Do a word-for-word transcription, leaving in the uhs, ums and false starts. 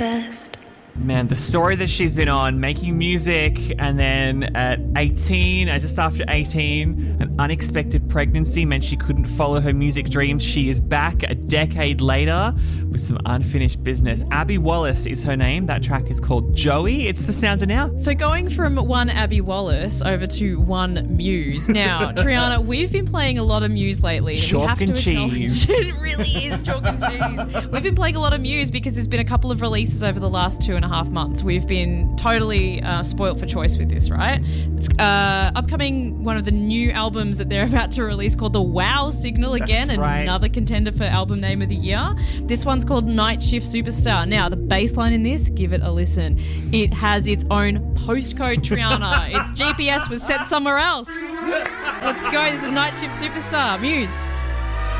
best. Man, the story that she's been on, making music, and then at eighteen, uh, just after eighteen, an unexpected pregnancy meant she couldn't follow her music dreams. She is back a decade later with some unfinished business. Abby Wallace is her name. That track is called Joey. It's the Sounder Now. So going from one Abby Wallace over to one Muse. Now, Triana, we've been playing a lot of Muse lately. Chalk we have and to cheese. It really is chalk and cheese. We've been playing a lot of Muse because there's been a couple of releases over the last two and a half months. We've been totally uh, spoilt for choice with this, right? It's uh, upcoming one of the new albums that they're about to release called The Wow Signal again, That's right. another contender for album name of the year. This one's called Night Shift Superstar. Now, the bass line in this, give it a listen. It has its own postcode, Triana. Its G P S was set somewhere else. Let's go. This is Night Shift Superstar. Muse.